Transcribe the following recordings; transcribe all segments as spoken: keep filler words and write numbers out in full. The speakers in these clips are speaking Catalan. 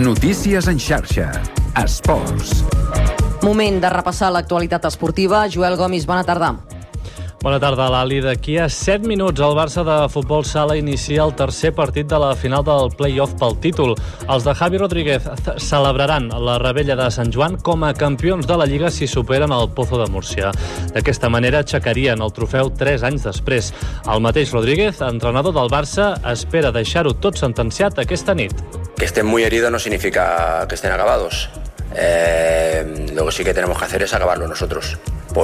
Notícies en xarxa. Esports. Moment de repassar l'actualitat esportiva. Joel Gomis, bona tarda. Bona tarda, Lali. D'aquí a set minuts el Barça de futbol sala inicia el tercer partit de la final del play-off pel títol. Els de Javi Rodríguez celebraran la revetlla de Sant Joan com a campions de la Lliga si superen el Pozo de Múrcia. D'aquesta manera aixecarien el trofeu tres anys després. El mateix Rodríguez, entrenador del Barça, espera deixar-ho tot sentenciat aquesta nit. Que estén muy heridos no significa que estén acabados. Eh, lo que sí que tenemos que hacer es acabarlo nosotros.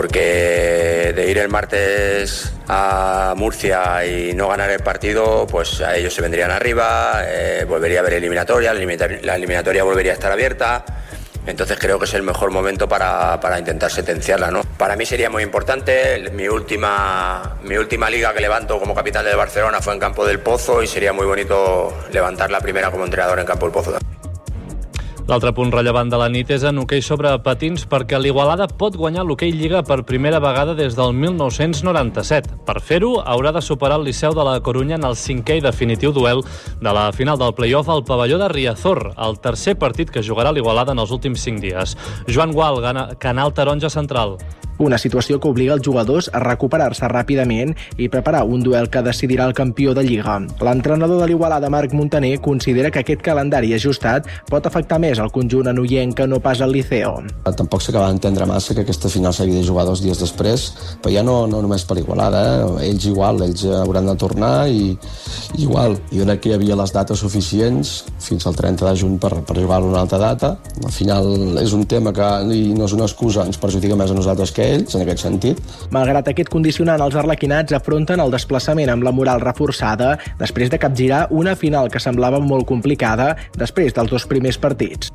Porque de ir el martes a Murcia y no ganar el partido, pues a ellos se vendrían arriba, eh, volvería a haber eliminatoria, la eliminatoria, la eliminatoria volvería a estar abierta. Entonces creo que es el mejor momento para, para intentar sentenciarla, ¿no? Para mí sería muy importante. Mi última, mi última liga que levanto como capitán del Barcelona fue en Campo del Pozo y sería muy bonito levantar la primera como entrenador en Campo del Pozo. L'altre punt rellevant de la nit és en hoquei sobre patins perquè l'Igualada pot guanyar l'hoquei Lliga per primera vegada des del mil nou-cents noranta-set. Per fer-ho, haurà de superar el Liceu de la Corunya en el cinquè i definitiu duel de la final del play-off al pavelló de Riazor, el tercer partit que jugarà l'Igualada en els últims cinc dies. Joan Gual, Canal Taronja Central. Una situació que obliga els jugadors a recuperar-se ràpidament i preparar un duel que decidirà el campió de Lliga. L'entrenador de l'Igualada, Marc Muntaner, considera que aquest calendari ajustat pot afectar més al conjunt anoienc que no pas al Liceo. Tampoc s'acaba d'entendre massa que aquesta final s'hagi de jugar dos dies després, però ja no, no només per l'Igualada, eh? ells igual, ells hauran de tornar i, i igual. Jo crec que hi havia les dates suficients fins al trenta de juny per, per jugar a una altra data. Al final és un tema que i no és una excusa, ens perjudica més a nosaltres que ells, en aquest sentit. Malgrat aquest condicionant, els arlequinats afronten el desplaçament amb la moral reforçada després de capgirar una final que semblava molt complicada després dels dos primers partits.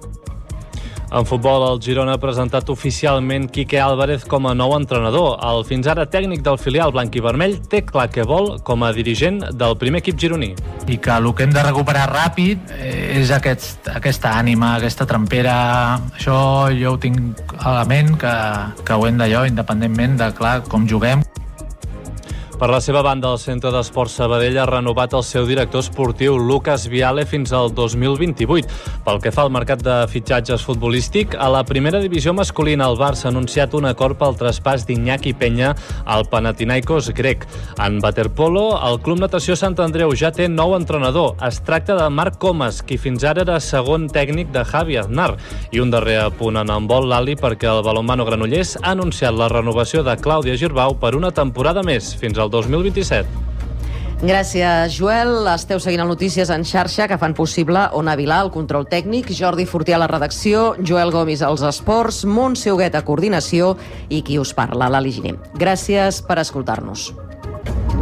En futbol, el Girona ha presentat oficialment Quique Álvarez com a nou entrenador. El fins ara tècnic del filial blanc-i-vermell té clar què vol com a dirigent del primer equip gironí. I que el que hem de recuperar ràpid és aquest, aquesta ànima, aquesta trempera. Això jo ho tinc a la ment, que, que ho hem d'allò, independentment de clar com juguem. Per la seva banda, el Centre d'Esports Sabadell ha renovat el seu director esportiu, Lucas Viale, fins al dos mil vint-i-vuit. Pel que fa al mercat de fitxatges futbolístic, a la primera divisió masculina el Barça ha anunciat un acord pel traspàs d'Iñaki Peña al Panathinaikos grec. En waterpolo, el Club Natació Sant Andreu ja té nou entrenador. Es tracta de Marc Comas, qui fins ara era segon tècnic de Javi Aznar. I un darrer apunt en handbol, Lali, perquè el balonmano Granollers ha anunciat la renovació de Clàudia Girbau per una temporada més, fins al dos mil vint-i-set. Gràcies, Joel. Esteu seguint el Notícies en xarxa, que fan possible Ona Vilà, el control tècnic, Jordi Fortià a la redacció, Joel Gomis als esports, Montse Huguet a coordinació i qui us parla, Lali Giner. Gràcies per escoltar-nos.